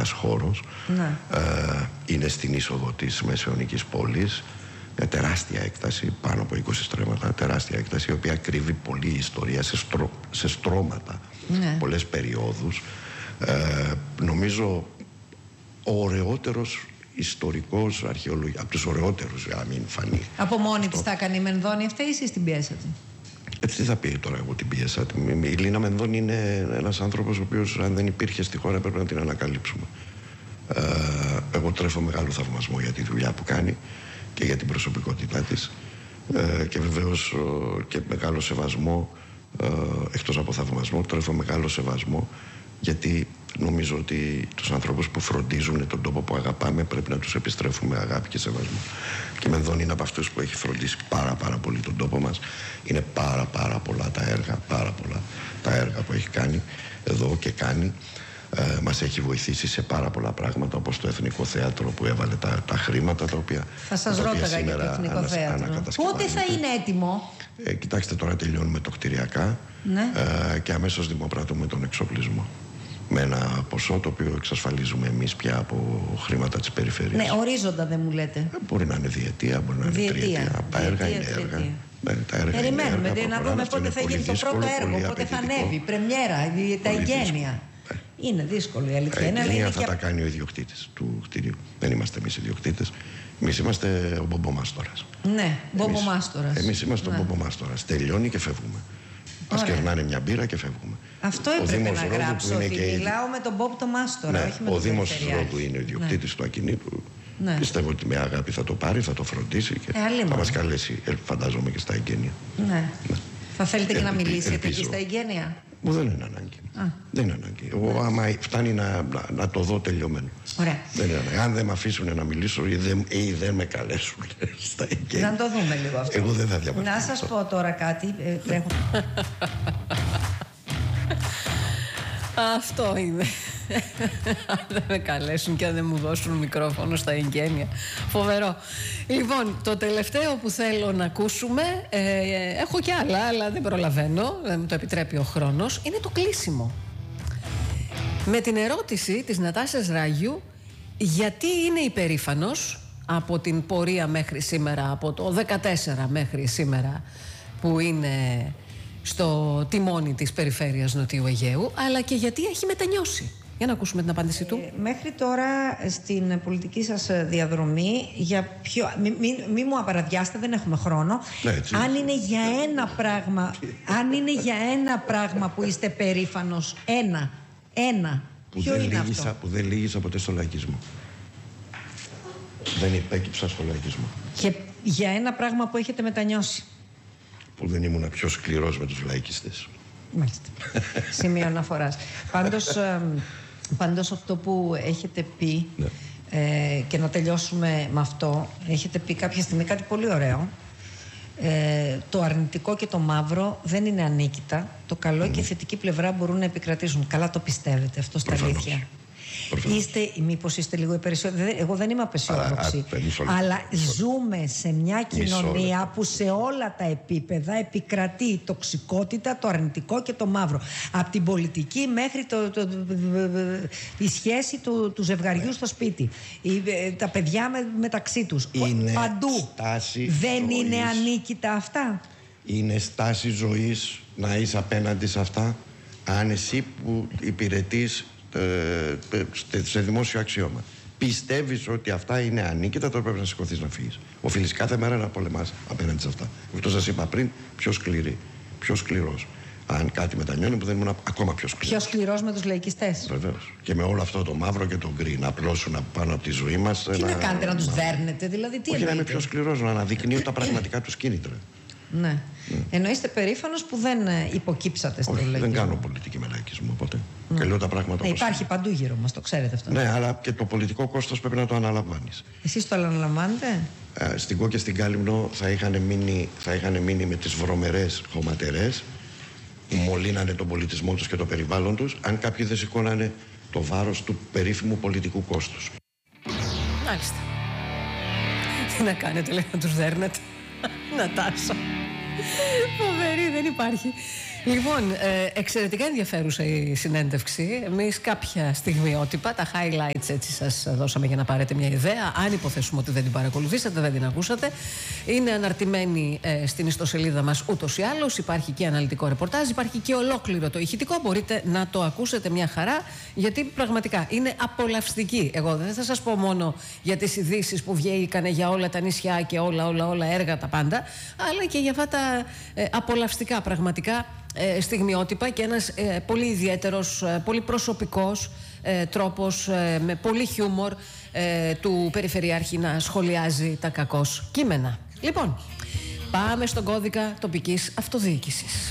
ένας χώρος. Είναι στην είσοδο της Μεσαιωνικής πόλης. Μια τεράστια έκταση, πάνω από 20 στρέμματα, τεράστια έκταση, η οποία κρύβει πολλή ιστορία σε στρώματα, πολλές περιόδους. Νομίζω ο ωραιότερος ιστορικός αρχαιολογικός, από τους ωραιότερους, για να μην φανεί. Από μόνη της τα έκανε η Μενδώνη αυτή ή εσείς την πιέσατε? Τι θα πει τώρα, εγώ την πίεσα? Η Λίνα Μενδώνη είναι ένας άνθρωπος ο οποίος, αν δεν υπήρχε στη χώρα, πρέπει να την ανακαλύψουμε. Εγώ τρέφω μεγάλο θαυμασμό για τη δουλειά που κάνει και για την προσωπικότητά της, και βεβαίως και μεγάλο σεβασμό, εκτός από θαυμασμό, τρέφω μεγάλο σεβασμό, γιατί νομίζω ότι τους ανθρώπους που φροντίζουν τον τόπο που αγαπάμε πρέπει να τους επιστρέφουμε αγάπη και σεβασμό. Και η Μενδώνη είναι από αυτούς που έχει φροντίσει πάρα πολύ τον τόπο μας. Είναι πάρα πολλά τα έργα, τα έργα που έχει κάνει εδώ και κάνει. Μας έχει βοηθήσει σε πάρα πολλά πράγματα, όπως το Εθνικό Θέατρο που έβαλε τα χρήματα τα οποία. Θα σας ρώταγα για το Εθνικό Θέατρο. Πότε θα είναι έτοιμο? Κοιτάξτε, τώρα τελειώνουμε το κτηριακά, και αμέσως δημοπρατούμε τον εξοπλισμό. Με ένα ποσό το οποίο εξασφαλίζουμε εμείς πια από χρήματα της περιφέρειας. Ναι, ορίζοντα δεν μου λέτε. Μπορεί να είναι διετία, μπορεί να είναι τριετία. Τα έργα είναι έργα. Περιμένουμε να δούμε πότε θα γίνει το πρώτο έργο, πότε θα ανέβει, πρεμιέρα, τα εγγένεια. Είναι δύσκολο η αλήθεια. Τα εγγένεια θα τα κάνει ο ιδιοκτήτης του κτηρίου. Δεν είμαστε εμείς ιδιοκτήτες. Εμείς είμαστε ο μπομπομάστορας. Ναι, μπομπομάστορας. Εμείς είμαστε ο μπομπομάστορας. Τελειώνει και φεύγουμε. Μας κερνάνε μια μπύρα και φεύγουμε. Αυτό έπρεπε να γράψω, ότι μιλάω με τον Μπομπ το Μάστορα, όχι με τον Περιφερειάρχη. Ο Δήμος Ρόδου είναι ο ιδιοκτήτης του ακινήτου. Πιστεύω ότι με αγάπη θα το πάρει, θα το φροντίσει και θα μας καλέσει, φαντάζομαι, και στα εγγένεια. Θα θέλετε και να μιλήσετε εκεί στα εγγένεια? Μου δεν είναι ανάγκη. Δεν είναι ανάγκη. Εγώ άμα φτάνει να το δω τελειωμένο. Ωραία. Δεν είναι ανάγκη. Αν δεν με αφήσουν να μιλήσω ή δεν με καλέσουν στα εγγένεια. Να το δούμε λίγο αυτό. Εγώ δεν θα διαβάσω. Να σας πω τώρα κάτι. Αυτό είναι. Αν δεν με καλέσουν και αν δεν μου δώσουν μικρόφωνο στα εγγένεια. Φοβερό. Λοιπόν, το τελευταίο που θέλω να ακούσουμε, έχω κι άλλα, αλλά δεν προλαβαίνω, δεν μου το επιτρέπει ο χρόνος, είναι το κλείσιμο. Με την ερώτηση της Νατάσιας Ράγιου, γιατί είναι υπερήφανος από την πορεία μέχρι σήμερα, από το 14 μέχρι σήμερα που είναι στο τιμόνι της περιφέρειας Νοτιού Αιγαίου, αλλά και γιατί έχει μετανιώσει. Για να ακούσουμε την απάντηση του. Μέχρι τώρα στην πολιτική σας διαδρομή, μη μου απαραδιάστε, δεν έχουμε χρόνο. Αν είναι για ένα πράγμα που είστε περήφανος, ένα, ποιο είναι αυτό? Που δεν λύγησα ποτέ στο λαϊκισμό. Δεν υπέκυψα στο λαϊκισμό. Και για ένα πράγμα που έχετε μετανιώσει? Που δεν ήμουν πιο σκληρός με τους λαϊκιστές. Μάλιστα. Σημείο αναφοράς. Πάντως αυτό που έχετε πει, και να τελειώσουμε με αυτό, έχετε πει κάποια στιγμή κάτι πολύ ωραίο. Το αρνητικό και το μαύρο δεν είναι ανίκητα. Το καλό και η θετική πλευρά μπορούν να επικρατήσουν. Καλά το πιστεύετε αυτό στα αλήθεια? Μήπως είστε λίγο υπεραισιόδοξοι? Εγώ δεν είμαι απεσιόδοξη. Αλλά ζούμε σε μια κοινωνία που σε όλα τα επίπεδα επικρατεί η τοξικότητα, το αρνητικό και το μαύρο. Από την πολιτική μέχρι η σχέση του ζευγαριού στο σπίτι. Τα παιδιά μεταξύ τους. Παντού. Δεν είναι ανίκητα αυτά? Είναι στάση ζωής να είσαι απέναντι σε αυτά, αν εσύ που υπηρετείς σε δημόσιο αξίωμα πιστεύεις ότι αυτά είναι ανίκητα, τώρα πρέπει να σηκωθείς να φύγεις. Οφείλεις κάθε μέρα να πολεμάς απέναντι σε αυτά. Αυτό σας είπα πριν, πιο σκληρός. Αν κάτι μετανιώνει, που δεν ήμουν ακόμα πιο σκληρός. Πιο σκληρός με τους λαϊκιστές. Βεβαίως. Και με όλο αυτό το μαύρο και το γκρι να πλώσουν πάνω από τη ζωή μας. Τι να κάνετε, να τους δέρνετε, δηλαδή? Τι όχι, να είμαι πιο σκληρός, να αναδεικνύω τα πραγματικά τους κίνητρα. Ναι. Ενώ είστε περήφανος που δεν υποκύψατε στο λαϊκισμό. Δεν κάνω πολιτική με λαϊκισμό ποτέ. Και λέω τα πράγματα όπως υπάρχει παντού γύρω μας, το ξέρετε αυτό. Ναι, αλλά και το πολιτικό κόστος πρέπει να το αναλαμβάνεις. Εσείς το αναλαμβάνετε? Στην Κό και στην Κάλυμνο θα είχαν μείνει με τις βρωμερές χωματερές που μολύνανε τον πολιτισμό τους και το περιβάλλον τους, αν κάποιοι δεν σηκώνανε το βάρος του περίφημου πολιτικού κόστους. Μάλιστα. Τι να κάνετε, λέει, να τους δέρνετε? Νατάσα. Φοβερή, δεν υπάρχει. Λοιπόν, εξαιρετικά ενδιαφέρουσα η συνέντευξη. Εμείς κάποια στιγμιότυπα, τα highlights έτσι σας δώσαμε για να πάρετε μια ηδέα. Αν υποθέσουμε ότι δεν την παρακολουθήσατε, δεν την ακούσατε. Είναι αναρτημένη στην ιστοσελίδα μας ούτως ή άλλως. Υπάρχει και αναλυτικό ρεπορτάζ, υπάρχει και ολόκληρο το ηχητικό. Μπορείτε να το ακούσετε μια χαρά, γιατί πραγματικά είναι απολαυστική. Εγώ δεν θα σας πω μόνο για τις ειδήσεις που βγήκανε για όλα τα νησιά και όλα έργα τα πάντα, αλλά και για αυτά τα απολαυστικά πραγματικά στιγμιότυπα και ένας πολύ ιδιαίτερος, πολύ προσωπικός τρόπος με πολύ χιούμορ του Περιφερειάρχη να σχολιάζει τα κακώς κείμενα. Λοιπόν, πάμε στον κώδικα τοπικής αυτοδιοίκησης.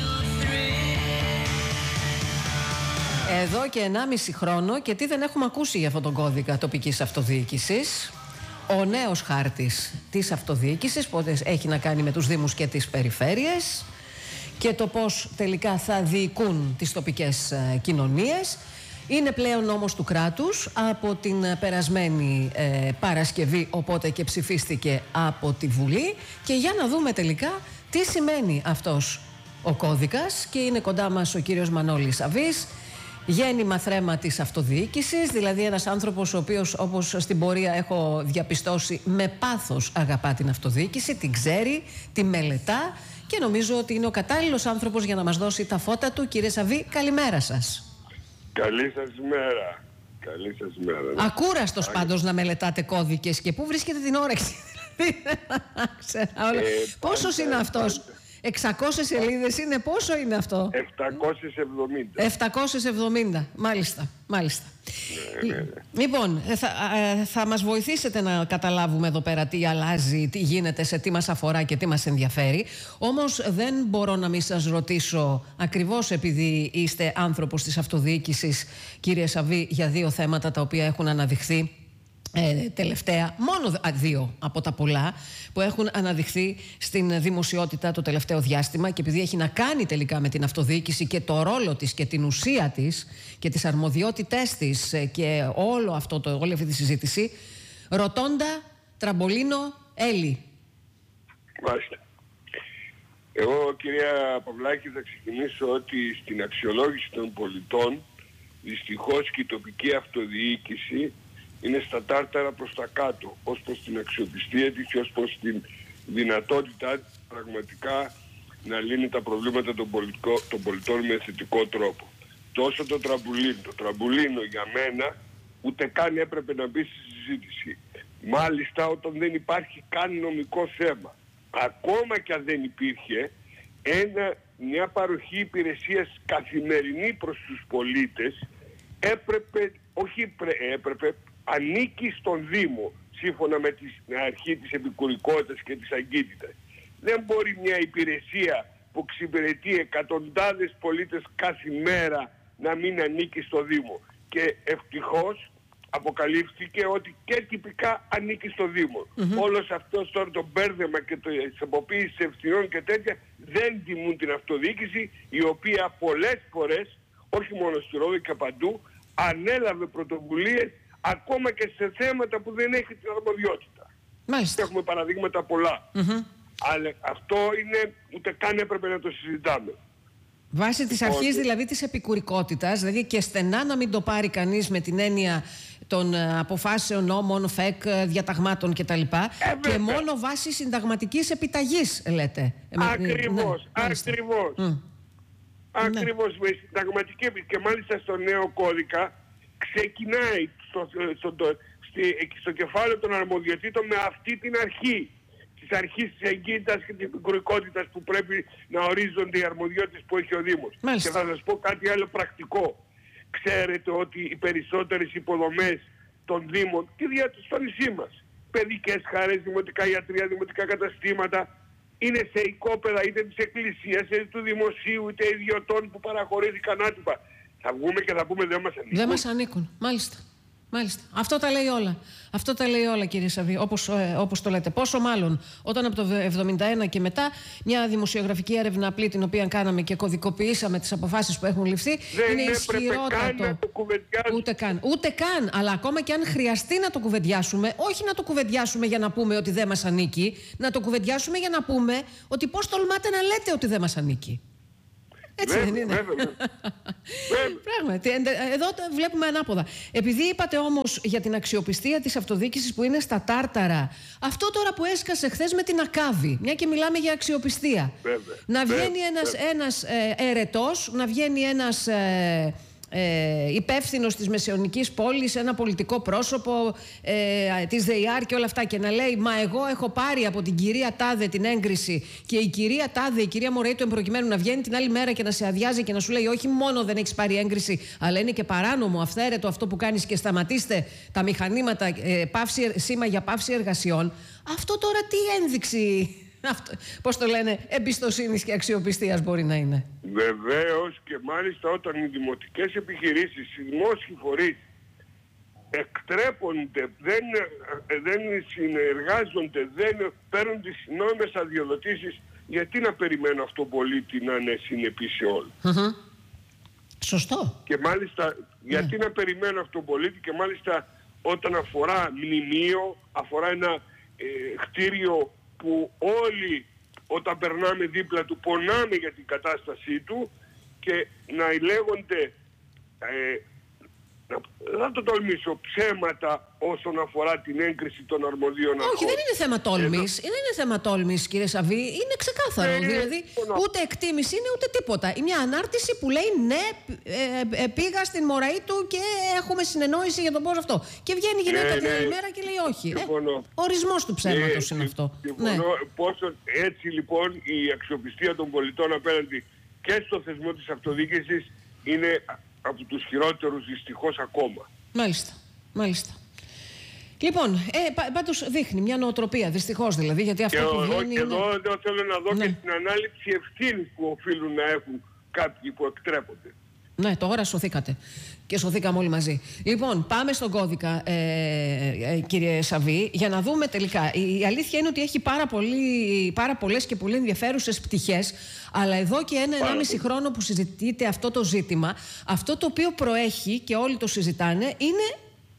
Εδώ και 1,5 χρόνο και τι δεν έχουμε ακούσει για αυτόν τον κώδικα τοπικής αυτοδιοίκησης. Ο νέος χάρτης της αυτοδιοίκησης που έχει να κάνει με τους δήμους και τις περιφέρειες και το πώς τελικά θα διοικούν τις τοπικές κοινωνίες. Είναι πλέον νόμος του κράτους από την περασμένη Παρασκευή, οπότε και ψηφίστηκε από τη Βουλή. Και για να δούμε τελικά τι σημαίνει αυτός ο κώδικας. Και είναι κοντά μας ο κύριος Μανώλης Αβής, γέννημα θρέμα της αυτοδιοίκησης, δηλαδή ένας άνθρωπος ο οποίος, όπως στην πορεία έχω διαπιστώσει, με πάθος αγαπά την αυτοδιοίκηση, την ξέρει, τη μελετά και νομίζω ότι είναι ο κατάλληλος άνθρωπος για να μας δώσει τα φώτα του. Κύριε Σαβή, καλημέρα σας. Καλή σας μέρα. Καλή σας μέρα. Ακούραστος πάντως να μελετάτε κώδικες και πού βρίσκετε την όρεξη. Πόσος είναι αυτός? 600 σελίδες είναι, πόσο είναι αυτό? 770. 770, μάλιστα. Λοιπόν, θα μας βοηθήσετε να καταλάβουμε εδώ πέρα τι αλλάζει, τι γίνεται, σε τι μας αφορά και τι μας ενδιαφέρει. Όμως δεν μπορώ να μην σας ρωτήσω, ακριβώς επειδή είστε άνθρωπος της αυτοδιοίκησης, κύριε Σαβή, για δύο θέματα τα οποία έχουν αναδειχθεί τελευταία, μόνο δύο από τα πολλά που έχουν αναδειχθεί στην δημοσιότητα το τελευταίο διάστημα, και επειδή έχει να κάνει τελικά με την αυτοδιοίκηση και το ρόλο της και την ουσία της και τις αρμοδιότητές της και όλη αυτή τη συζήτηση, Ρωτώντα, Τραμπολίνο, Έλλη. Μάλιστα. Εγώ, κυρία Παυλάκη, θα ξεκινήσω ότι στην αξιολόγηση των πολιτών δυστυχώς και η τοπική αυτοδιοίκηση είναι στα τάρταρα προς τα κάτω, ως προς την αξιοπιστία της και ως προς την δυνατότητά πραγματικά να λύνει τα προβλήματα των πολιτών με θετικό τρόπο. Τόσο το τραμπουλίνο. Το τραμπουλίνο για μένα ούτε καν έπρεπε να μπει στη συζήτηση. Μάλιστα όταν δεν υπάρχει καν νομικό θέμα. Ακόμα και αν δεν υπήρχε μια παροχή υπηρεσίας καθημερινή προς τους πολίτες ανήκει στον Δήμο, σύμφωνα με την αρχή της επικουρικότητας και της αγκύτητας. Δεν μπορεί μια υπηρεσία που εξυπηρετεί εκατοντάδες πολίτες κάθε μέρα να μην ανήκει στο Δήμο. Και ευτυχώς αποκαλύφθηκε ότι και τυπικά ανήκει στο Δήμο. Όλος αυτός τώρα το μπέρδεμα και το εποποίηση ευθυνών και τέτοια δεν τιμούν την αυτοδιοίκηση, η οποία πολλές φορές, όχι μόνο στη Ρόδο και παντού, ανέλαβε πρωτοβουλίες ακόμα και σε θέματα που δεν έχει την αρμοδιότητα. Μάλιστα. Έχουμε παραδείγματα πολλά. Αλλά αυτό είναι, ούτε καν έπρεπε να το συζητάμε. Βάσει της αρχής δηλαδή της επικουρικότητας, δηλαδή και στενά να μην το πάρει κανείς με την έννοια των αποφάσεων, νόμων, ΦΕΚ, διαταγμάτων κτλ. Και μόνο βάσει συνταγματικής επιταγής, λέτε. Ακριβώς, ακριβώς με συνταγματική επιταγή. Και μάλιστα στο νέο κώδικα ξεκινάει στο κεφάλαιο των αρμοδιοτήτων με αυτή την αρχή. Της αρχής της εγκύτητας και της επικουρικότητας που πρέπει να ορίζονται οι αρμοδιότητες που έχει ο Δήμος. Μάλιστα. Και θα σας πω κάτι άλλο πρακτικό. Ξέρετε ότι οι περισσότερες υποδομές των Δήμων και στο νησί μας, παιδικές χαρές, δημοτικά ιατρεία, δημοτικά καταστήματα, είναι σε οικόπεδα είτε της εκκλησίας, είτε του δημοσίου, είτε ιδιωτών που παραχωρήθηκαν άτυπα. Θα βγούμε και θα πούμε δεν μας ανήκουν. Δεν μας ανήκουν, μάλιστα. Μάλιστα. Αυτό τα λέει όλα. Αυτό τα λέει όλα, κύριε Σαββί, όπως το λέτε. Πόσο μάλλον όταν από το 1971 και μετά μια δημοσιογραφική έρευνα απλή, την οποία κάναμε και κωδικοποιήσαμε τις αποφάσεις που έχουν ληφθεί, είναι ισχυρότατο. Ούτε καν. Αλλά ακόμα και αν χρειαστεί να το κουβεντιάσουμε, όχι να το κουβεντιάσουμε για να πούμε ότι δεν μας ανήκει, να το κουβεντιάσουμε για να πούμε ότι πώς τολμάτε να λέτε ότι δεν μας ανήκει. Έτσι δεν είναι? Πράγματι, εδώ βλέπουμε ανάποδα. Επειδή είπατε όμως για την αξιοπιστία της αυτοδιοίκησης που είναι στα τάρταρα, αυτό τώρα που έσκασε χθες με την ΑΚΑΒΗ, μια και μιλάμε για αξιοπιστία, να βγαίνει ένας ερετός, να βγαίνει ένας υπεύθυνος της Μεσαιωνικής πόλης, ένα πολιτικό πρόσωπο της ΔΕΙΑΡ και όλα αυτά, και να λέει «Μα εγώ έχω πάρει από την κυρία Τάδε την έγκριση», και η κυρία Τάδε, η κυρία Μωρέιτου εμπροκειμένου, να βγαίνει την άλλη μέρα και να σε αδειάζει και να σου λέει «Όχι μόνο δεν έχεις πάρει έγκριση, αλλά είναι και παράνομο, αυθαίρετο αυτό που κάνεις και σταματήστε τα μηχανήματα, σήμα για πάυση εργασιών». Αυτό τώρα τι ένδειξη, πώς το λένε, εμπιστοσύνης και αξιοπιστίας μπορεί να είναι? Βεβαίως, και μάλιστα όταν οι δημοτικές επιχειρήσεις, οι δημόσιοι φορείς εκτρέπονται, δεν συνεργάζονται, δεν παίρνουν τις νόμιμες αδειοδοτήσεις, γιατί να περιμένω αυτό πολίτη να είναι συνεπής σε όλα? Σωστό. Και μάλιστα, γιατί να περιμένω αυτό πολίτη, και μάλιστα όταν αφορά μνημείο, αφορά ένα κτίριο που όλοι όταν περνάμε δίπλα του πονάμε για την κατάστασή του, και να λέγονται, δεν το τολμήσω, ψέματα όσον αφορά την έγκριση των αρμοδίων αρχών. Όχι, δεν είναι θέμα τόλμης. Δεν είναι θέμα τόλμης, κύριε Σαββί. Είναι ξεκάθαρο. Δηλαδή, ούτε εκτίμηση είναι ούτε τίποτα. Μια ανάρτηση που λέει «Ναι, πήγα στην Μωραΐτου και έχουμε συνεννόηση για τον πώς αυτό». Και βγαίνει η γυναίκα την άλλη μέρα και λέει «Όχι». Ορισμός του ψέματος είναι αυτό. Πόσο έτσι λοιπόν η αξιοπιστία των πολιτών απέναντι και στο θεσμό της αυτοδιοίκησης είναι από τους χειρότερους δυστυχώς ακόμα. Μάλιστα. Λοιπόν, πάντως δείχνει μια νοοτροπία, δυστυχώς δηλαδή, γιατί αυτό που βγαίνει είναι... Εδώ θέλω να δω και την ανάληψη ευθύνης που οφείλουν να έχουν κάποιοι που εκτρέπονται. Ναι, τώρα σωθήκατε. Και σωθήκαμε όλοι μαζί. Λοιπόν, πάμε στον κώδικα, κύριε Σαββί, για να δούμε τελικά. Η αλήθεια είναι ότι έχει πάρα πολλές και πολύ ενδιαφέρουσες πτυχές, αλλά εδώ και 1,5 χρόνο που συζητείτε αυτό το ζήτημα, αυτό το οποίο προέχει και όλοι το συζητάνε είναι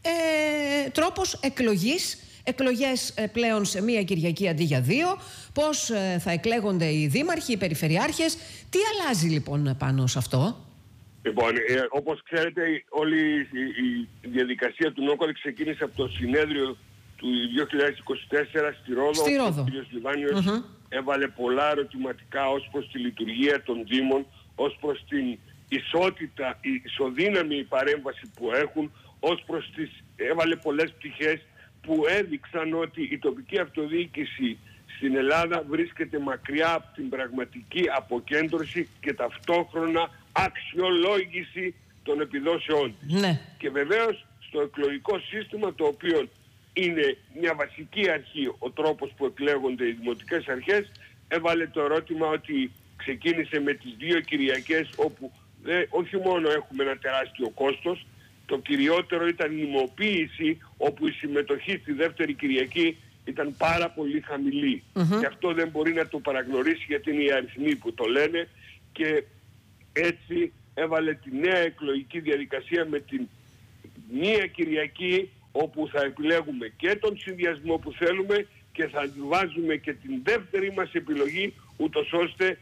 τρόπος εκλογές πλέον σε μία Κυριακή αντί για 2, πώς θα εκλέγονται οι δήμαρχοι, οι περιφερειάρχες. Τι αλλάζει λοιπόν πάνω σε αυτό? Λοιπόν, όπως ξέρετε, όλη η διαδικασία του Νόκοδη ξεκίνησε από το συνέδριο του 2024 στη Ρόδο. Ο κ. Λιβάνιος έβαλε πολλά ερωτηματικά ως προς τη λειτουργία των Δήμων, ως προς την ισότητα, η ισοδύναμη παρέμβαση που έχουν, ως προς έβαλε πολλές πτυχές που έδειξαν ότι η τοπική αυτοδιοίκηση στην Ελλάδα βρίσκεται μακριά από την πραγματική αποκέντρωση και ταυτόχρονα αξιολόγηση των επιδόσεών της. Ναι. Και βεβαίως στο εκλογικό σύστημα, το οποίο είναι μια βασική αρχή, ο τρόπος που εκλέγονται οι δημοτικές αρχές, έβαλε το ερώτημα ότι ξεκίνησε με τις 2 Κυριακές, όπου όχι μόνο έχουμε ένα τεράστιο κόστος, το κυριότερο ήταν η νομοποίηση, όπου η συμμετοχή στη δεύτερη Κυριακή ήταν πάρα πολύ χαμηλή. Και αυτό δεν μπορεί να το παραγνωρίσει, γιατί είναι οι αριθμοί που το λένε, και έτσι έβαλε τη νέα εκλογική διαδικασία με την μία Κυριακή, όπου θα επιλέγουμε και τον συνδυασμό που θέλουμε και θα βάζουμε και την δεύτερη μας επιλογή, ούτως ώστε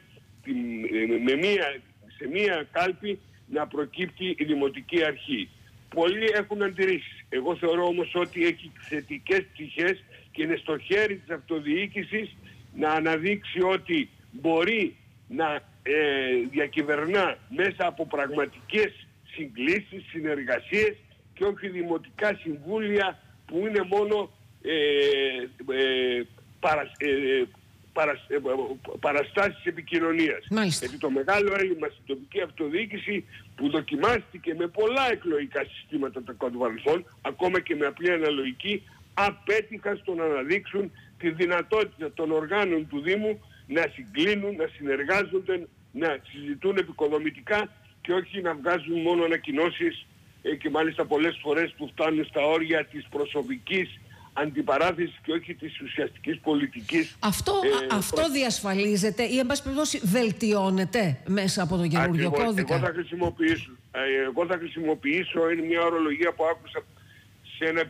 σε μία κάλπη να προκύπτει η δημοτική αρχή. Πολλοί έχουν αντιρρήσεις. Εγώ θεωρώ όμως ότι έχει θετικές πτυχές και είναι στο χέρι της αυτοδιοίκησης να αναδείξει ότι μπορεί να διακυβερνά μέσα από πραγματικές συγκλήσεις, συνεργασίες, και όχι δημοτικά συμβούλια που είναι μόνο παραστάσεις επικοινωνίας. Γιατί το μεγάλο έλλειμμα στην τοπική αυτοδιοίκηση, που δοκιμάστηκε με πολλά εκλογικά συστήματα των παρελθόν, ακόμα και με απλή αναλογική, απέτυχαν στο να αναδείξουν τη δυνατότητα των οργάνων του Δήμου να συγκλίνουν, να συνεργάζονται, να συζητούν επικοδομητικά και όχι να βγάζουν μόνο ανακοινώσεις και μάλιστα πολλές φορές που φτάνουν στα όρια της προσωπικής αντιπαράθεσης και όχι της ουσιαστικής πολιτικής. Αυτό διασφαλίζεται ή εν πάση περιπτώσει βελτιώνεται μέσα από τον καινούργιο κώδικα? Εγώ θα χρησιμοποιήσω είναι μια ορολογία που άκουσα σε ένα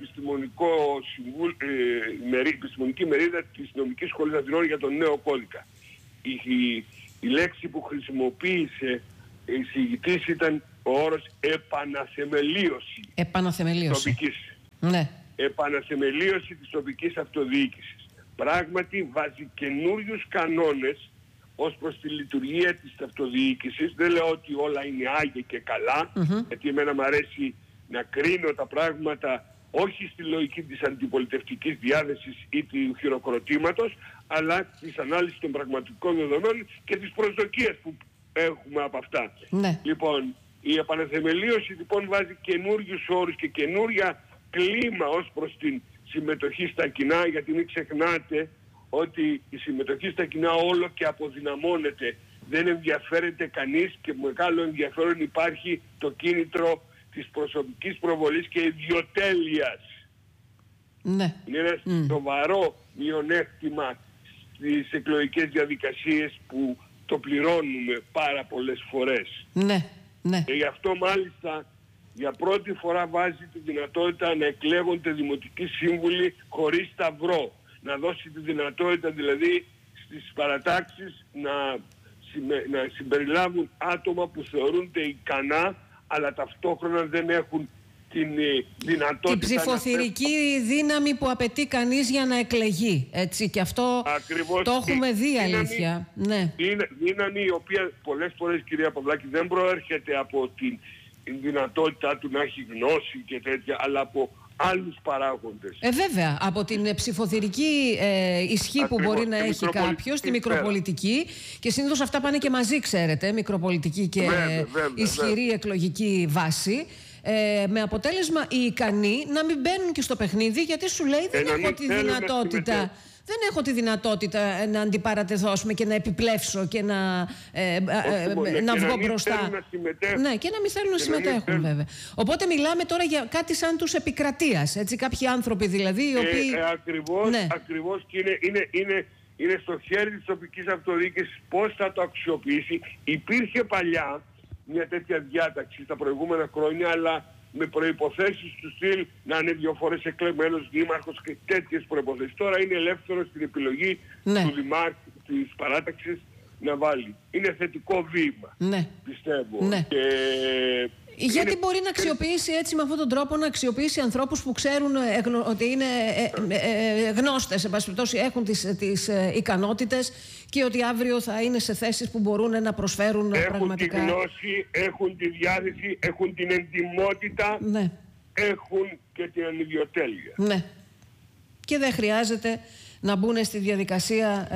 επιστημονική μερίδα της Νομικής Σχολής Αθηνών για τον νέο κώδικα. Η λέξη που χρησιμοποίησε η εισηγητής ήταν ο όρος επαναθεμελίωση. Τοπικής. Ναι. Επαναθεμελίωση της τοπικής αυτοδιοίκησης. Πράγματι βάζει καινούριους κανόνες ως προς τη λειτουργία της αυτοδιοίκησης. Δεν λέω ότι όλα είναι άγια και καλά, γιατί εμένα μου αρέσει να κρίνω τα πράγματα όχι στη λογική της αντιπολιτευτικής διάθεσης ή του χειροκροτήματος, αλλά της ανάλυσης των πραγματικών δεδομένων και της προσδοκίας που έχουμε από αυτά. Ναι. Λοιπόν, η επαναθεμελίωση λοιπόν βάζει καινούριους όρους και καινούρια κλίμα ως προς την συμμετοχή στα κοινά, γιατί μην ξεχνάτε ότι η συμμετοχή στα κοινά όλο και αποδυναμώνεται. Δεν ενδιαφέρεται κανείς και μεγάλο ενδιαφέρον υπάρχει το κίνητρο της προσωπικής προβολής και ιδιοτέλειας. Ναι. Είναι ένα σοβαρό μειονέκτημα στις εκλογικές διαδικασίες που το πληρώνουμε πάρα πολλές φορές. Ναι. Ναι. Και γι' αυτό μάλιστα για πρώτη φορά βάζει τη δυνατότητα να εκλέγονται δημοτικοί σύμβουλοι χωρίς σταυρό. Να δώσει τη δυνατότητα δηλαδή στις παρατάξεις να συμπεριλάβουν άτομα που θεωρούνται ικανά, αλλά ταυτόχρονα δεν έχουν την δυνατότητα... Την ψηφοθυρική δύναμη που απαιτεί κανείς για να εκλεγεί. Έτσι, και αυτό ακριβώς, το έχουμε δει, αλήθεια. Ναι. Δύναμη η οποία πολλές φορές, κυρία Παυλάκη, δεν προέρχεται από την δυνατότητά του να έχει γνώση και τέτοια, αλλά από άλλους παράγοντες. Βέβαια, από την ψηφοθυρική ισχύ ακριβώς, που μπορεί να έχει κάποιος, τη μικροπολιτική, και συνήθως αυτά πάνε και μαζί, ξέρετε, μικροπολιτική και ισχυρή εκλογική βάση. Με αποτέλεσμα οι ικανοί να μην μπαίνουν και στο παιχνίδι, γιατί σου λέει δεν έχω τη δυνατότητα. Δεν έχω τη δυνατότητα να αντιπαρατεθώ και να επιπλέψω και να βγω μπροστά. Ναι, και να μην θέλουν να συμμετέχουν, βέβαια. Οπότε μιλάμε τώρα για κάτι σαν τους επικρατείας. Έτσι, κάποιοι άνθρωποι δηλαδή οι οποίοι. Ακριβώς, και είναι στο χέρι της τοπικής αυτοδιοίκησης πώς θα το αξιοποιήσει. Υπήρχε παλιά μια τέτοια διάταξη στα προηγούμενα χρόνια, αλλά με προϋποθέσεις του στυλ να είναι 2 φορές εκλεγμένος δήμαρχος και τέτοιες προϋποθέσεις. Τώρα είναι ελεύθερος στην επιλογή του δημάρχου, της παράταξης να βάλει. Είναι θετικό βήμα, πιστεύω. Ναι. Γιατί μπορεί να αξιοποιήσει έτσι με αυτόν τον τρόπο, να αξιοποιήσει ανθρώπους που ξέρουν ότι είναι γνώστες, εν πάση περιπτώσει, έχουν τις ικανότητες και ότι αύριο θα είναι σε θέσεις που μπορούν να προσφέρουν πραγματικά. Έχουν τη γνώση, έχουν τη διάθεση, έχουν την εντιμότητα, έχουν και την ανιδιοτέλεια. Ναι. Και δεν χρειάζεται να μπουν στη διαδικασία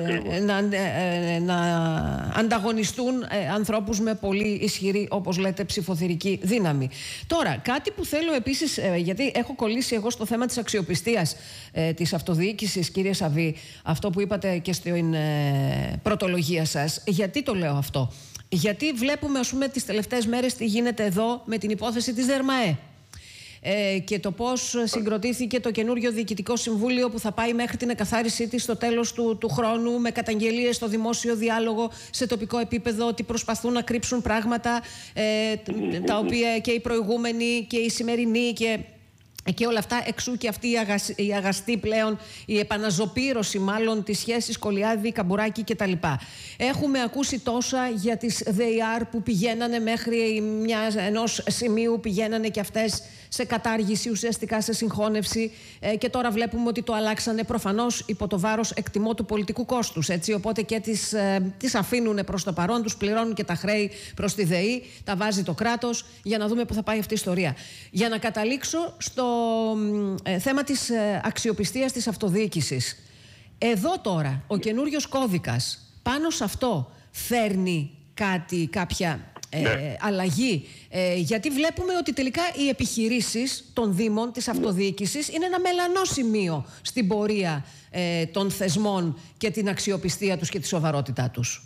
να ανταγωνιστούν ανθρώπους με πολύ ισχυρή, όπως λέτε, ψηφοθυρική δύναμη. Τώρα, κάτι που θέλω επίσης, γιατί έχω κολλήσει εγώ στο θέμα της αξιοπιστίας της αυτοδιοίκησης, κύριε Σαββή, αυτό που είπατε και στην πρωτολογία σας. Γιατί το λέω αυτό? Γιατί βλέπουμε, ας πούμε, τις τελευταίες μέρες τι γίνεται εδώ με την υπόθεση της ΔΕΡΜΑΕ. Και το πώς συγκροτήθηκε το καινούριο Διοικητικό Συμβούλιο που θα πάει μέχρι την εκαθάρισή της στο τέλος του χρόνου, με καταγγελίες στο δημόσιο διάλογο σε τοπικό επίπεδο ότι προσπαθούν να κρύψουν πράγματα τα οποία και οι προηγούμενοι και οι σημερινοί και όλα αυτά, εξού και αυτή η αγαστή πλέον, η επαναζωπήρωση μάλλον της σχέσης Κολιάδη-Καμπουράκη κτλ. Έχουμε ακούσει τόσα για τις ΔΕΙΑΡ που πηγαίνανε μέχρι ενός σημείου, πηγαίνανε και αυτές σε κατάργηση, ουσιαστικά σε συγχώνευση, και τώρα βλέπουμε ότι το αλλάξανε προφανώς υπό το βάρος, εκτιμώ, του πολιτικού κόστους. Έτσι, οπότε και τις αφήνουν προς το παρόν, τους πληρώνουν και τα χρέη προς τη ΔΕΗ, τα βάζει το κράτος, για να δούμε πού θα πάει αυτή η ιστορία. Για να καταλήξω στο θέμα της αξιοπιστίας της αυτοδιοίκησης. Εδώ τώρα ο καινούριος κώδικας πάνω σε αυτό φέρνει κάποια αλλαγή, γιατί βλέπουμε ότι τελικά οι επιχειρήσεις των Δήμων, της αυτοδιοίκησης, είναι ένα μελανό σημείο στην πορεία των θεσμών και την αξιοπιστία τους και τη σοβαρότητά τους.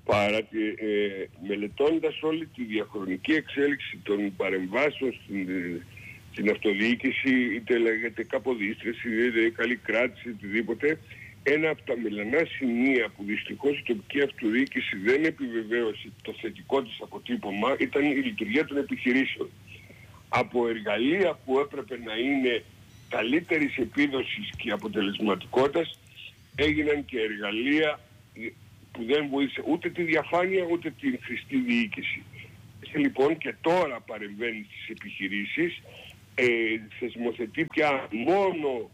Μελετώντας όλη τη διαχρονική εξέλιξη των παρεμβάσεων στην αυτοδιοίκηση, είτε λέγεται καποδίστρεση, είτε καλή κράτηση, οτιδήποτε, ένα από τα μελανά σημεία που δυστυχώς η τοπική αυτοδιοίκηση δεν επιβεβαίωσε το θετικό της αποτύπωμα ήταν η λειτουργία των επιχειρήσεων. Από εργαλεία που έπρεπε να είναι καλύτερης επίδοσης και αποτελεσματικότητας, έγιναν και εργαλεία που δεν βοήθησε ούτε τη διαφάνεια ούτε την χρηστή διοίκηση. Λοιπόν, και τώρα παρεμβαίνει στις επιχειρήσεις, θεσμοθετεί πια μόνο,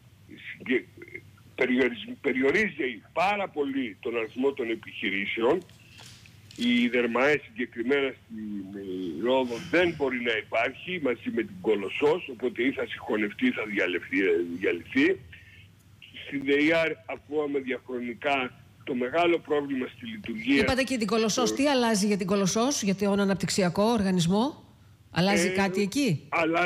περιορίζει πάρα πολύ τον αριθμό των επιχειρήσεων. Η ΔΕΡΜΑΕ συγκεκριμένα στην Ρόδο δεν μπορεί να υπάρχει μαζί με την Κολοσσός, οπότε ή θα συγχωνευτεί ή θα διαλυθεί. Στην ΔΕΙΑΡ ακούγαμε διαχρονικά το μεγάλο πρόβλημα στη λειτουργία. Είπατε και την Κολοσσός. Τι αλλάζει για την Κολοσσός, για τον αναπτυξιακό οργανισμό? Αλλάζει κάτι εκεί?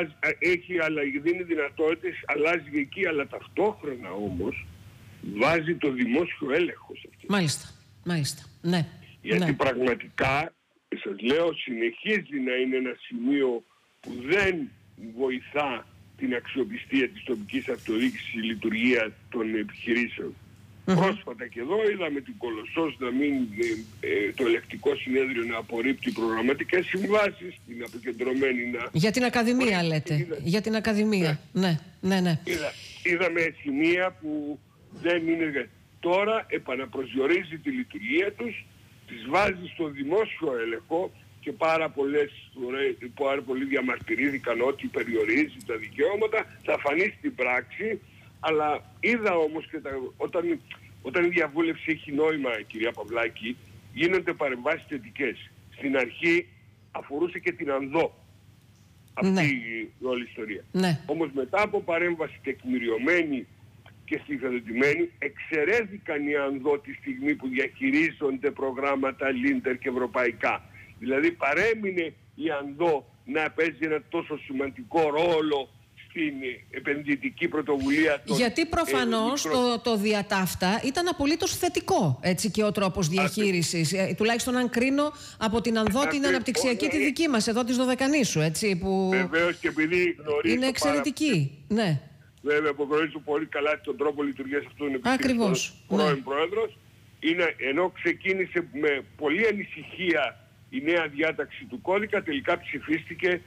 Δίνει δυνατότητες, αλλάζει εκεί, αλλά ταυτόχρονα όμως βάζει το δημόσιο έλεγχο σε αυτή. Μάλιστα. Ναι. Γιατί πραγματικά, σας λέω, συνεχίζει να είναι ένα σημείο που δεν βοηθά την αξιοπιστία της τοπικής αυτοδιοίκησης στη λειτουργία των επιχειρήσεων. Πρόσφατα και εδώ είδαμε την Κολοσσός να μην, το ελεκτικό συνέδριο να απορρίπτει προγραμματικές συμβάσεις, την αποκεντρωμένη να... Για την Ακαδημία λέτε. Για την Ακαδημία. Ναι. Είδαμε σημεία που δεν είναι... Τώρα επαναπροσδιορίζει τη λειτουργία τους, τις βάζει στο δημόσιο έλεγχο και πάρα πολλοί διαμαρτυρήθηκαν ότι περιορίζει τα δικαιώματα, θα φανεί στην πράξη. Αλλά είδα όμως και όταν η διαβούλευση έχει νόημα, κυρία Παυλάκη, γίνονται παρεμβάσεις θετικές. Στην αρχή αφορούσε και την Ανδό αυτή η όλη ιστορία. Ναι. Όμως μετά από παρέμβαση τεκμηριωμένη και στοιχειοθετημένη, εξαιρέθηκαν οι Ανδό τη στιγμή που διαχειρίζονται προγράμματα Λίντερ και ευρωπαϊκά. Δηλαδή παρέμεινε η Ανδό να παίζει ένα τόσο σημαντικό ρόλο στην επενδυτική πρωτοβουλία των... Γιατί προφανώς το διατάφτα ήταν απολύτως θετικό, έτσι, και ο τρόπος διαχείρισης. Τουλάχιστον αν κρίνω από την Ανδό την αναπτυξιακή τη δική μας, εδώ της Δωδεκανήσου, έτσι, που βεβαίως, και επειδή είναι εξαιρετική. Ναι. Βέβαια, απογνωρίζω πολύ καλά τον τρόπο λειτουργίας αυτού του επιχειρήσεων. Πρώην πρόεδρος, ενώ ξεκίνησε με πολλή ανησυχία η νέα διάταξη του κώδικα, τελικά ψηφίστηκε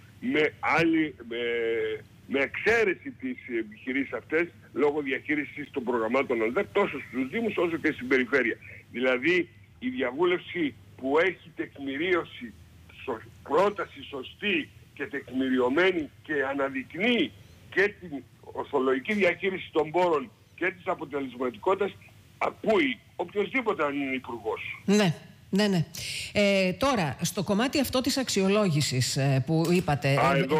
με εξαίρεση τις επιχειρήσεις αυτές λόγω διαχείρισης των προγραμμάτων ΑΝΔΕΡ τόσο στους Δήμους όσο και στην περιφέρεια. Δηλαδή η διαβούλευση που έχει τεκμηρίωση, πρόταση σωστή και τεκμηριωμένη και αναδεικνύει και την ορθολογική διαχείριση των πόρων και της αποτελεσματικότητας, ακούει οποιοσδήποτε αν είναι υπουργός. Ναι. Τώρα, στο κομμάτι αυτό της αξιολόγησης που είπατε...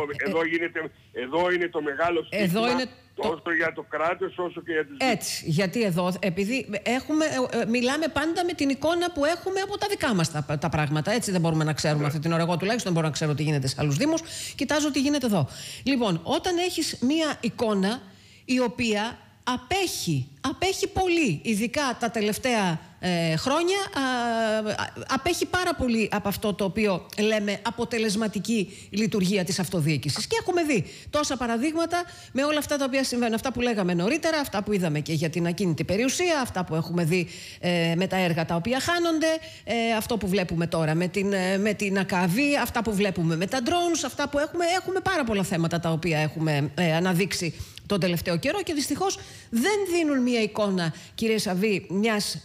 Εδώ είναι το μεγάλο στίχημα, τόσο για το κράτος όσο και για τους... Έτσι, γιατί εδώ, επειδή μιλάμε πάντα με την εικόνα που έχουμε από τα δικά μας τα πράγματα. Έτσι δεν μπορούμε να ξέρουμε αυτή την ώρα. Εγώ τουλάχιστον μπορώ να ξέρω τι γίνεται σε άλλους δήμους. Κοιτάζω τι γίνεται εδώ. Λοιπόν, όταν έχεις μία εικόνα η οποία απέχει πολύ, ειδικά τα τελευταία χρόνια, απέχει πάρα πολύ από αυτό το οποίο λέμε αποτελεσματική λειτουργία της αυτοδιοίκησης. Και έχουμε δει τόσα παραδείγματα με όλα αυτά τα οποία συμβαίνουν. Αυτά που λέγαμε νωρίτερα, αυτά που είδαμε και για την ακίνητη περιουσία, αυτά που έχουμε δει με τα έργα τα οποία χάνονται, αυτό που βλέπουμε τώρα με την ΑΚΑΒ, αυτά που βλέπουμε με τα drones, αυτά που έχουμε πάρα πολλά θέματα τα οποία έχουμε αναδείξει τον τελευταίο καιρό και δυστυχώς δεν δίνουν μια εικόνα, κύριε Σαββή, μιας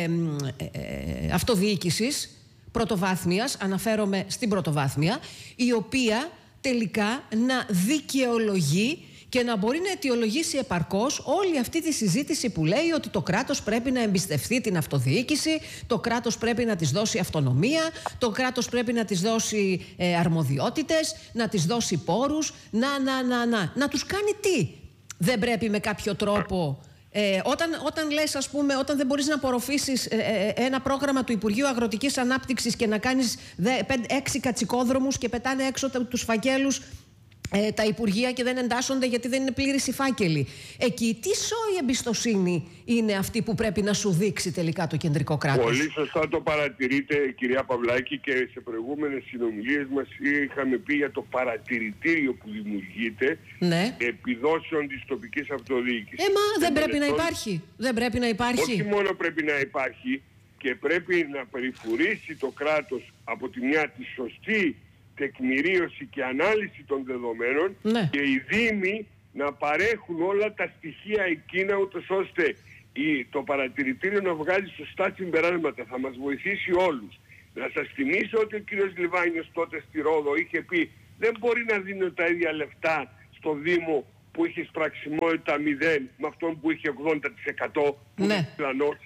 αυτοδιοίκησης πρωτοβάθμιας, αναφέρομαι στην πρωτοβάθμια, η οποία τελικά να δικαιολογεί και να μπορεί να αιτιολογήσει επαρκώς όλη αυτή τη συζήτηση που λέει ότι το κράτος πρέπει να εμπιστευτεί την αυτοδιοίκηση, το κράτος πρέπει να της δώσει αυτονομία, το κράτος πρέπει να της δώσει αρμοδιότητες, να της δώσει πόρους, να τους κάνει τι? Δεν πρέπει με κάποιο τρόπο... Όταν λες, ας πούμε, όταν δεν μπορείς να απορροφήσεις ένα πρόγραμμα του Υπουργείου Αγροτικής Ανάπτυξης και να κάνεις 6 κατσικόδρομους και πετάνε έξω τους φακέλους τα υπουργεία και δεν εντάσσονται γιατί δεν είναι πλήρης οι φάκελοι. Εκεί τι σόη εμπιστοσύνη είναι αυτή που πρέπει να σου δείξει τελικά το κεντρικό κράτος? Πολύ σωστά το παρατηρείτε, κυρία Παυλάκη, και σε προηγούμενες συνομιλίες μας είχαμε πει για το παρατηρητήριο που δημιουργείται, ναι, επιδόσεων της τοπικής αυτοδιοίκησης. Μα δεν πρέπει να υπάρχει. Δεν πρέπει να υπάρχει. Όχι μόνο πρέπει να υπάρχει, και πρέπει να περιφρουρήσει το κράτος από τη μια τη σωστή τεκμηρίωση και ανάλυση των δεδομένων, ναι, και οι Δήμοι να παρέχουν όλα τα στοιχεία εκείνα, ούτως ώστε το παρατηρητήριο να βγάλει σωστά συμπεράσματα. Θα μας βοηθήσει όλους. Να σας θυμίσω ότι ο κύριος Λιβάνιος τότε στη Ρόδο είχε πει δεν μπορεί να δίνει τα ίδια λεφτά στο Δήμο που είχε σπραξιμότητα 0 με αυτόν που είχε 80% που είναι πλανός.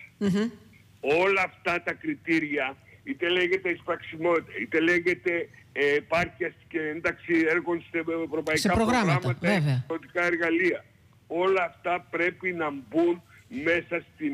Όλα αυτά τα κριτήρια, είτε λέγεται εισπραξιμότητα, είτε λέγεται επάρκεια και ένταξη έργων σε ευρωπαϊκά προγράμματα, εξωτικά εργαλεία, όλα αυτά πρέπει να μπουν μέσα στην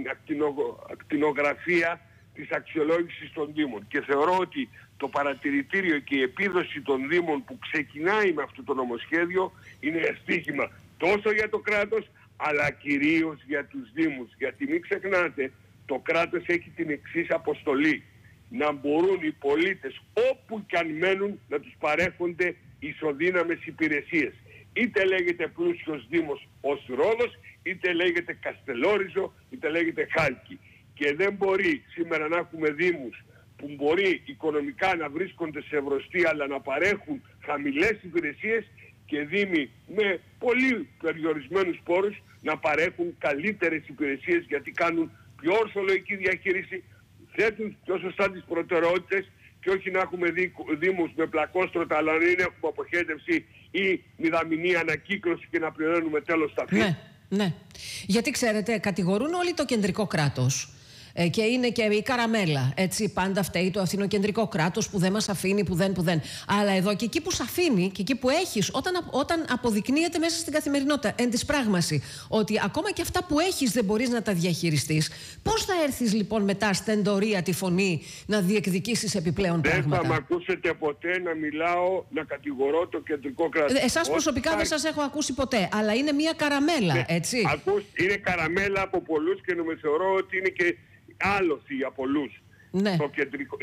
ακτινογραφία της αξιολόγησης των Δήμων. Και θεωρώ ότι το παρατηρητήριο και η επίδοση των Δήμων που ξεκινάει με αυτό το νομοσχέδιο είναι στοίχημα τόσο για το κράτος, αλλά κυρίως για τους Δήμους. Γιατί μην ξεχνάτε, το κράτος έχει την εξής αποστολή: να μπορούν οι πολίτες όπου κι αν μένουν να τους παρέχονται ισοδύναμες υπηρεσίες. Είτε λέγεται πλούσιος Δήμος ως Ρόδος, είτε λέγεται Καστελόριζο, είτε λέγεται Χάλκι. Και δεν μπορεί σήμερα να έχουμε Δήμους που μπορεί οικονομικά να βρίσκονται σε ευρωστία αλλά να παρέχουν χαμηλές υπηρεσίες, και Δήμοι με πολύ περιορισμένους πόρους να παρέχουν καλύτερες υπηρεσίες, γιατί κάνουν πιο ορθολογική διαχείριση, θέτουν πιο σωστά τις προτεραιότητες, και όχι να έχουμε Δήμους με πλακόστρωτα αλλά να μην έχουμε αποχέτευση ή μηδαμινή ανακύκλωση και να πληρώνουμε τέλος τα φύλλα. Ναι, ναι. Γιατί ξέρετε, κατηγορούν όλοι το κεντρικό κράτος. Και είναι και η καραμέλα. Έτσι, πάντα φταίει το αθηνοκεντρικό κράτος που δεν μας αφήνει, που δεν. Αλλά εδώ και εκεί που σε αφήνει και εκεί που έχεις, όταν αποδεικνύεται μέσα στην καθημερινότητα, εν της πράγμαση, ότι ακόμα και αυτά που έχεις δεν μπορείς να τα διαχειριστείς, πώς θα έρθεις λοιπόν μετά στεντορία τη φωνή να διεκδικήσεις επιπλέον πράγματα? Δεν θα με ακούσετε ποτέ να μιλάω, να κατηγορώ το κεντρικό κράτος. Εσάς προσωπικά δεν σας έχω ακούσει ποτέ, αλλά είναι μια καραμέλα, έτσι. Είναι καραμέλα από πολλούς και θεωρώ ότι είναι και άλοθη για πολλούς. Ναι. Το κεντρικό,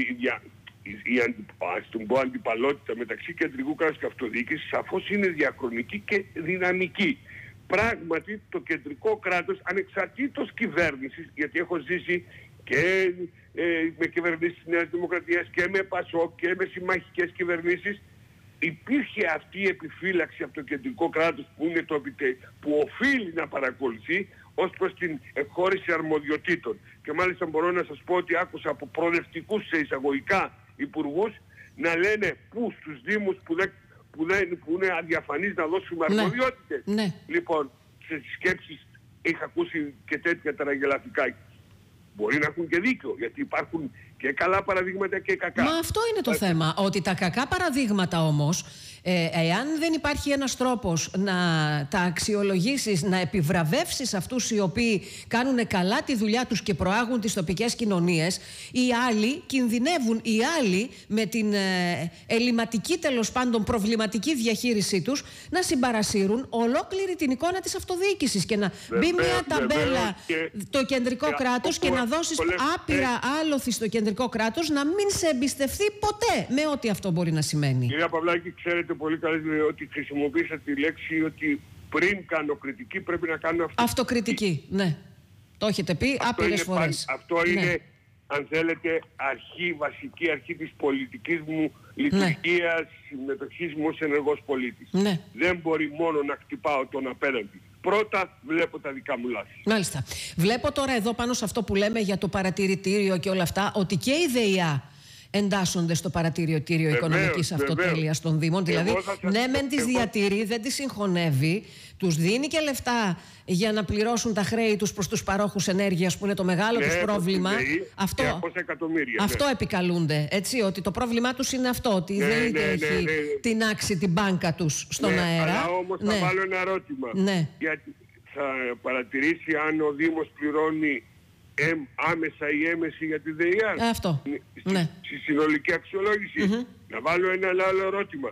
η αντιπαλότητα μεταξύ κεντρικού κράτους και αυτοδιοίκησης σαφώς είναι διαχρονική και δυναμική. Πράγματι το κεντρικό κράτος, ανεξαρτήτως κυβέρνησης, γιατί έχω ζήσει και με κυβερνήσεις της Νέας Δημοκρατίας και με ΠΑΣΟΚ και με συμμαχικές κυβερνήσεις, υπήρχε αυτή η επιφύλαξη από το κεντρικό κράτος που οφείλει να παρακολουθεί ως προς την εκχώρηση αρμοδιοτήτων. Και μάλιστα μπορώ να σας πω ότι άκουσα από προοδευτικούς σε εισαγωγικά υπουργούς να λένε στους Δήμους που είναι αδιαφανείς να δώσουμε αρμοδιότητες. Ναι. Λοιπόν, σε σκέψεις είχα ακούσει και τέτοια τραγελαφικά. Μπορεί να έχουν και δίκιο, γιατί υπάρχουν και καλά παραδείγματα και κακά. Μα αυτό είναι το θέμα, ότι τα κακά παραδείγματα όμως, εάν δεν υπάρχει ένας τρόπος να τα αξιολογήσεις, να επιβραβεύσεις αυτούς οι οποίοι κάνουν καλά τη δουλειά τους και προάγουν τις τοπικές κοινωνίες, οι άλλοι κινδυνεύουν, οι άλλοι με την ελληματική, τέλος πάντων προβληματική διαχείρισή τους, να συμπαρασύρουν ολόκληρη την εικόνα της αυτοδιοίκησης και να μπει μια ταμπέλα το κεντρικό κράτος και να δώσεις άπειρα άλοθη στο κεντρικό κράτος να μην σε εμπιστευτεί ποτέ, με ό,τι αυτό μπορεί να σημαίνει. Κυρία Παυλάκη, ξέρετε πολύ καλά ότι χρησιμοποίησα τη λέξη ότι πριν κάνω κριτική πρέπει να κάνω αυτοκριτική. Ναι, το έχετε πει άπειρες φορές. Αυτό είναι, αν θέλετε, βασική αρχή της πολιτικής μου λειτουργίας, συμμετοχής μου ως ενεργός πολίτης. Ναι. Δεν μπορεί μόνο να χτυπάω τον απέναντι. Πρώτα βλέπω τα δικά μου λάθη. Μάλιστα. Βλέπω τώρα εδώ πάνω σε αυτό που λέμε για το παρατηρητήριο και όλα αυτά, ότι και η ΔΕΙΑ εντάσσονται στο παρατηρητήριο οικονομικής αυτοτέλειας των Δήμων. Δηλαδή, ναι, μεν τις διατηρεί, δεν τις συγχωνεύει, τους δίνει και λεφτά για να πληρώσουν τα χρέη τους προς τους παρόχους ενέργειας, που είναι το μεγάλο τους πρόβλημα. Αυτό επικαλούνται, έτσι, ότι το πρόβλημά τους είναι αυτό, ότι δεν έχει τεινάξει την μπάνκα τους στον αέρα. Αλλά όμως θα βάλω ένα ερώτημα. Γιατί θα παρατηρήσει αν ο Δήμος πληρώνει άμεσα ή έμεση για τη ΔΕΙΑ αυτό. Στη συνολική αξιολόγηση. Να βάλω ένα άλλο ερώτημα.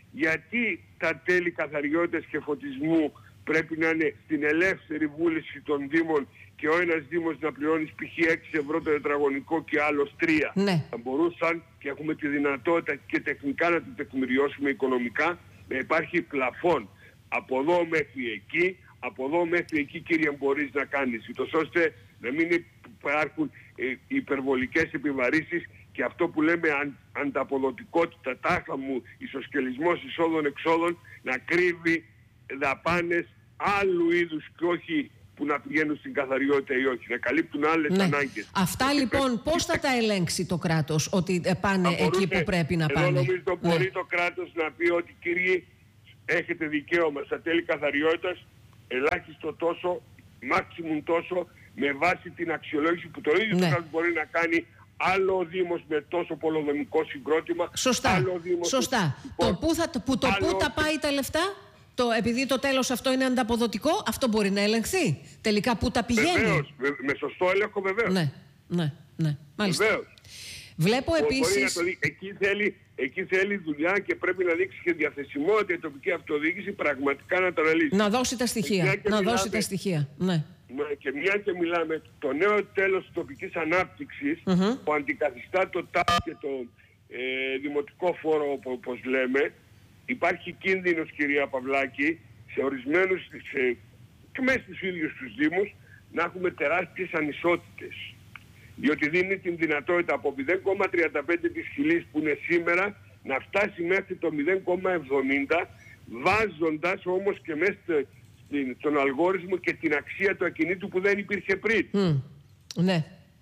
γιατί τα τέλη καθαριότητας και φωτισμού πρέπει να είναι στην ελεύθερη βούληση των Δήμων και ο ένας Δήμος να πληρώνει π.χ. 6 ευρώ το τετραγωνικό και άλλος 3. Ναι. Θα μπορούσαν και έχουμε τη δυνατότητα και τεχνικά να το τεκμηριώσουμε οικονομικά, να υπάρχει πλαφόν. Από εδώ μέχρι εκεί κύριε μπορείς να κάνεις, ούτως ώστε να μην υπάρχουν υπερβολικές επιβαρύσεις και αυτό που λέμε ανταποδοτικότητα, τάχα μου, ισοσκελισμός εισόδων-εξόδων, να κρύβει δαπάνες άλλου είδους και όχι που να πηγαίνουν στην καθαριότητα ή όχι, να καλύπτουν άλλες ανάγκες. Αυτά λοιπόν πώς θα τα ελέγξει το κράτος, ότι πάνε εκεί που πρέπει να πάνε? Εγώ νομίζω μπορεί το κράτος να πει ότι κύριοι έχετε δικαίωμα στα τέλη καθαριότητας ελάχιστο τόσο, maximum τόσο, με βάση την αξιολόγηση που το ίδιο το κράτος μπορεί να κάνει. Άλλο ο Δήμος με τόσο πολεοδομικό συγκρότημα. Σωστά. Άλλο Δήμος, σωστά. Πού τα πάει τα λεφτά? Επειδή το τέλος αυτό είναι ανταποδοτικό, αυτό μπορεί να ελεγχθεί. Τελικά πού τα πηγαίνει? Βεβαίως, με σωστό έλεγχο βεβαίως. Ναι. Μάλιστα. Βεβαίως. Βλέπω επίσης... Εκεί θέλει δουλειά και πρέπει να δείξει και διαθεσιμότητα η τοπική αυτοδιοίκηση πραγματικά να τα αναλύσει. Να δώσει τα στοιχεία. Ναι. Και μια και μιλάμε, το νέο τέλος της τοπικής ανάπτυξης που αντικαθιστά το ΤΑΠ και το δημοτικό φόρο όπως λέμε, υπάρχει κίνδυνος κυρία Παυλάκη σε ορισμένους και μέσα στους ίδιους τους Δήμους να έχουμε τεράστιες ανισότητες. Διότι δίνει την δυνατότητα από 0,35 της χιλής που είναι σήμερα να φτάσει μέχρι το 0,70, βάζοντας όμως και μέσα στον αλγόριθμο και την αξία του ακινήτου που δεν υπήρχε πριν. Ναι.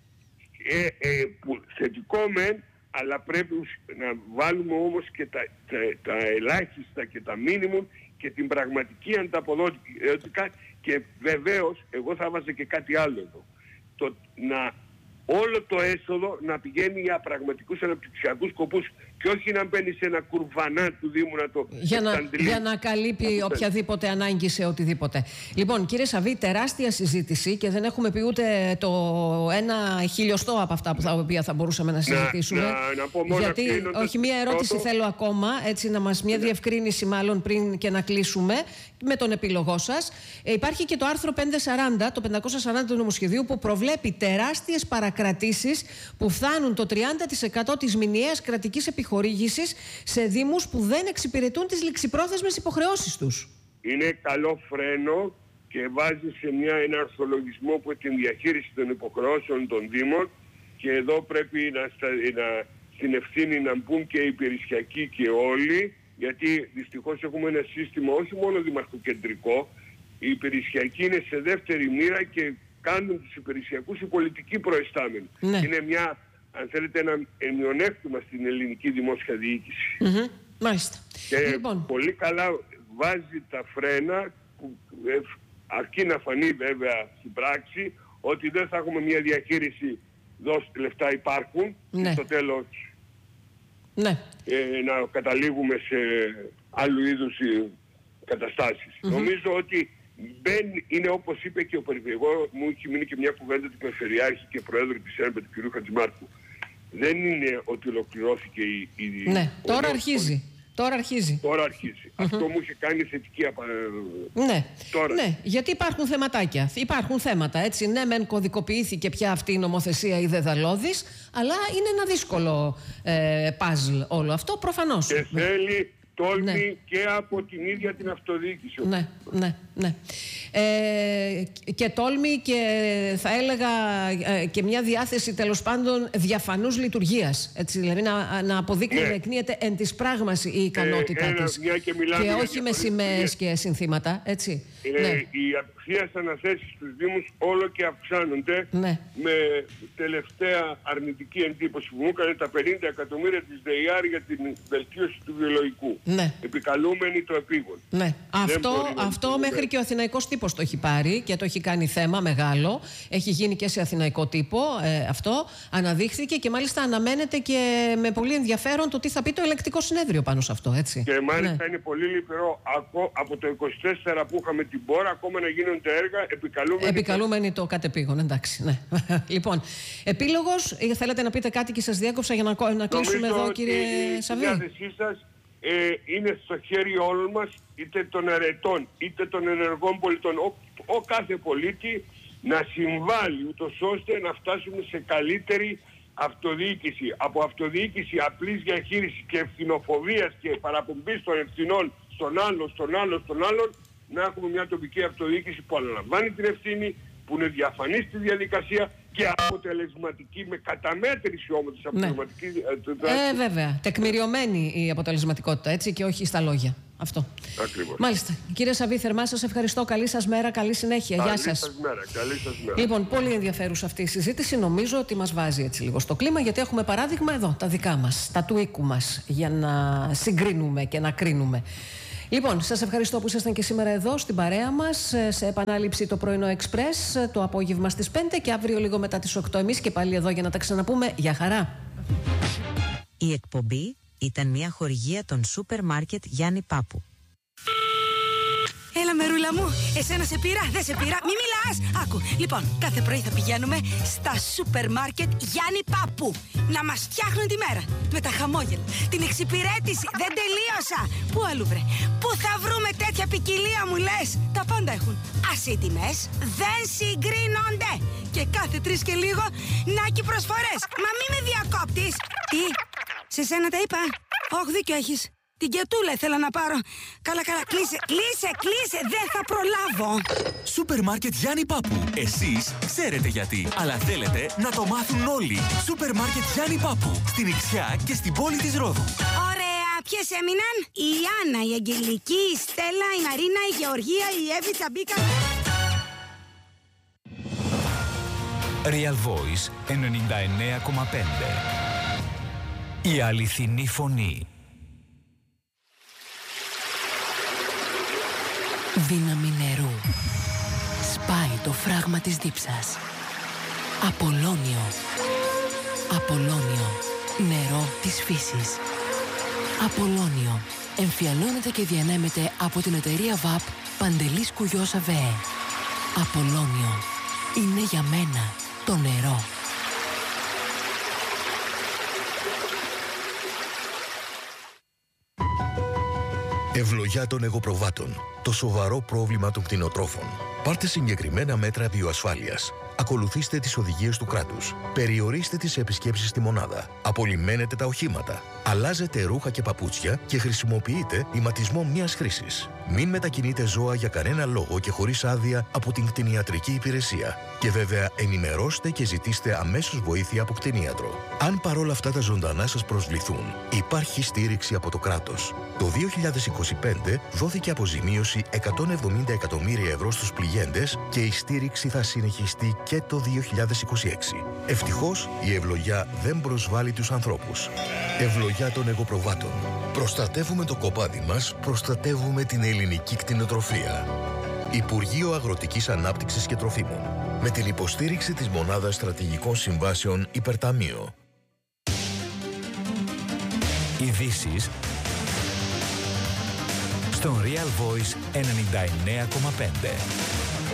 Θετικό μεν, αλλά πρέπει να βάλουμε όμως και τα ελάχιστα και τα μίνιμουμ και την πραγματική ανταποδοτικότητα. Και βεβαίως, εγώ θα βάζω και κάτι άλλο εδώ. Όλο το έσοδο να πηγαίνει για πραγματικούς αναπτυξιακούς σκοπούς και όχι να μπαίνει σε ένα κουρβανά του Δήμου να το για να καλύπτει οποιαδήποτε ανάγκη σε οτιδήποτε. Λοιπόν, κύριε Σαββί, τεράστια συζήτηση και δεν έχουμε πει ούτε το 1/1000 από αυτά που θα μπορούσαμε να συζητήσουμε. Να πω μόνο γιατί, όχι, μία ερώτηση θέλω ακόμα, έτσι μια διευκρίνηση μάλλον πριν και να κλείσουμε με τον επίλογό σας. Υπάρχει και το άρθρο 540, το 540 του νομοσχεδίου που προβλέπει τεράστιες παρακρατήσεις που φτάνουν το 30% της μηνιαίας κρατικής επιχορήγησης σε δήμους που δεν εξυπηρετούν τις ληξιπρόθεσμες υποχρεώσεις τους. Είναι καλό φρένο και βάζει σε ένα αρθολογισμό που την διαχείριση των υποχρεώσεων των δήμων και εδώ πρέπει στην ευθύνη να μπουν και οι υπηρεσιακοί και όλοι, γιατί δυστυχώς έχουμε ένα σύστημα όχι μόνο δημαρχοκεντρικό, οι υπηρεσιακοί είναι σε δεύτερη μοίρα και κάνουν τους υπηρεσιακούς οι πολιτικοί προϊστάμενοι. Ναι. Είναι αν θέλετε, ένα μειονέκτημα στην ελληνική δημόσια διοίκηση. Μάλιστα. Και λοιπόν, πολύ καλά βάζει τα φρένα, που αρκεί να φανεί βέβαια στην πράξη, ότι δεν θα έχουμε μια διαχείριση δώστε λεφτά υπάρχουν και στο τέλος να καταλήγουμε σε άλλου είδους καταστάσεις. Νομίζω ότι είναι όπως είπε και ο Περιφερειάρχης, μου έχει μείνει και μια κουβέντα του Περιφερειάρχη και Προέδρου της ΕΝΠΕ του κ. Χατζημάρκου. Δεν είναι ότι ολοκληρώθηκε η τώρα αρχίζει. Τώρα αρχίζει. Αυτό μου είχε κάνει θετική Ναι, γιατί υπάρχουν θεματάκια. Υπάρχουν θέματα, έτσι. Ναι, μεν κωδικοποιήθηκε πια αυτή η νομοθεσία η δεδαλώδης, αλλά είναι ένα δύσκολο παζλ όλο αυτό, προφανώς. Και θέλει τόλμη και από την ίδια την αυτοδιοίκηση. Ναι. Και τόλμη και θα έλεγα και μια διάθεση τέλος πάντων διαφανούς λειτουργίας. Έτσι, δηλαδή να αποδείκνει, να εκνύεται εν της πράγμαση η ικανότητά της. Και όχι με σημαίες και συνθήματα. Έτσι. Οι απευθείας αναθέσεις στους Δήμους όλο και αυξάνονται. Με τελευταία αρνητική εντύπωση που μου έκανε τα 50 εκατομμύρια της ΔΕΙΑΡ για την βελτίωση του βιολογικού. Επικαλούμενοι το επίγον. Αυτό μέχρι και ο Αθηναϊκός τύπος το έχει πάρει και το έχει κάνει θέμα μεγάλο. Έχει γίνει και σε Αθηναϊκό τύπο αυτό. Αναδείχθηκε και μάλιστα αναμένεται και με πολύ ενδιαφέρον το τι θα πει το ελεκτικό συνέδριο πάνω σε αυτό. Έτσι. Και μάλιστα είναι πολύ λυπηρό από το 24 που είχαμε την πόρα ακόμα να γίνονται έργα επικαλούμενοι το κατεπήγον. Εντάξει. Ναι. Λοιπόν, επίλογος, θέλετε να πείτε κάτι και σας διέκοψα για να κλείσουμε εδώ, κύριε Σαββί? Στη διάθεσή σας είναι στο χέρι όλων μας, είτε των αρετών είτε των ενεργών πολιτών, ο κάθε πολίτη να συμβάλλει ούτως ώστε να φτάσουμε σε καλύτερη αυτοδιοίκηση. Από αυτοδιοίκηση απλής διαχείρισης και ευθυνοφοβίας και παραπομπής των ευθυνών στον άλλον, να έχουμε μια τοπική αυτοδιοίκηση που αναλαμβάνει την ευθύνη, που είναι διαφανής στη διαδικασία και αποτελεσματική, με καταμέτρηση όμως της αποτελεσματικής... Βέβαια. Τεκμηριωμένη η αποτελεσματικότητα, έτσι, και όχι στα λόγια. Αυτό. Ακριβώς. Μάλιστα. Κύριε Σαββί, θερμά σας ευχαριστώ. Καλή σας μέρα, καλή συνέχεια. Γεια σας. Καλή σας μέρα. Λοιπόν, πολύ ενδιαφέρουσα αυτή η συζήτηση. Νομίζω ότι μας βάζει έτσι λίγο στο κλίμα, γιατί έχουμε παράδειγμα εδώ, τα δικά μας, τα του οίκου μας, για να συγκρίνουμε και να κρίνουμε. Λοιπόν, σας ευχαριστώ που ήσασταν και σήμερα εδώ στην παρέα μας. Σε επανάληψη το πρωινό Express το απόγευμα στις 5 και αύριο λίγο μετά τις 8 εμείς και πάλι εδώ για να τα ξαναπούμε. Γεια χαρά. Η εκπομπή ήταν μια χορηγία των σούπερ μάρκετ Γιάννη Πάπου. Έλα μερούλα μου, εσένα σε πήρα, δεν σε πήρα, μη μιλάς. Άκου, λοιπόν, κάθε πρωί θα πηγαίνουμε στα σούπερ μάρκετ Γιάννη Πάπου να μας φτιάχνουν τη μέρα με τα χαμόγελα, την εξυπηρέτηση. Δεν τελείωσα. Πού αλλού βρε, πού θα βρούμε τέτοια ποικιλία μου λες? Τα πάντα έχουν. Ας οι τιμές δεν συγκρίνονται. Και κάθε 3 και λίγο νάκι προσφορές. Μα μη με διακόπτεις. Τι, σε σένα τα είπα? Όχι, δίκιο έχεις. Την κετούλα ήθελα να πάρω. Καλά, κλείσε, δεν θα προλάβω. Σούπερ μάρκετ Γιάννη Πάπου. Εσείς ξέρετε γιατί, αλλά θέλετε να το μάθουν όλοι. Σούπερ μάρκετ Γιάννη Πάπου. Στην Ιξιά και στην πόλη της Ρόδου. Ωραία, ποιες έμειναν? Η Άννα, η Αγγελική, η Στέλλα, η Μαρίνα, η Γεωργία, η Εύη, Τσαμπίκα. Real Voice 99,5. Η αληθινή φωνή. Δύναμη νερού. Σπάει το φράγμα της δίψας. Απολώνιο. Απολώνιο. Νερό της φύσης. Απολώνιο. Εμφιαλώνεται και διανέμεται από την εταιρεία ΒΑΠ Παντελής Κουγιός ΑΒΕ. Απολώνιο. Είναι για μένα το νερό. Ευλογιά των εγωπροβάτων. Το σοβαρό πρόβλημα των κτηνοτρόφων. Πάρτε συγκεκριμένα μέτρα βιοασφάλειας. Ακολουθήστε τις οδηγίες του κράτους. Περιορίστε τις επισκέψεις στη μονάδα. Απολυμμένετε τα οχήματα. Αλλάζετε ρούχα και παπούτσια και χρησιμοποιείτε ηματισμό μιας χρήσης. Μην μετακινείτε ζώα για κανένα λόγο και χωρίς άδεια από την κτηνιατρική υπηρεσία. Και βέβαια ενημερώστε και ζητήστε αμέσως βοήθεια από κτηνίατρο. Αν παρόλα αυτά τα ζωντανά σας προσβληθούν, υπάρχει στήριξη από το κράτος. Το 2025 δόθηκε αποζημίωση 170 εκατομμύρια ευρώ στους πληγέντες και η στήριξη θα συνεχιστεί και το 2026. Ευτυχώς η ευλογιά δεν προσβάλλει τους ανθρώπους. Ευλογιά των εγωπροβάτων. Προστατεύουμε το κοπάδι μας, προστατεύουμε την ελληνική κτηνοτροφία. Υπουργείο Αγροτικής Ανάπτυξης και Τροφίμων. Με την υποστήριξη της Μονάδας Στρατηγικών Συμβάσεων Υπερταμείο. Ειδήσεις στον Real Voice 99,5.